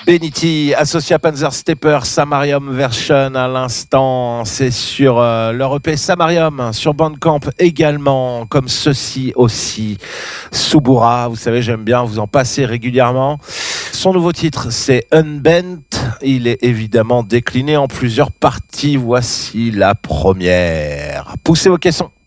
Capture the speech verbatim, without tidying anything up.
Benity, associé à Panzer Stepper, Samarium Version à l'instant, c'est sur euh, leur E P Samarium, sur Bandcamp également, comme ceci aussi. Subura, vous savez, j'aime bien vous en passer régulièrement. Son nouveau titre, c'est Unbent. Il est évidemment décliné en plusieurs parties. Voici la première. Poussez vos caissons.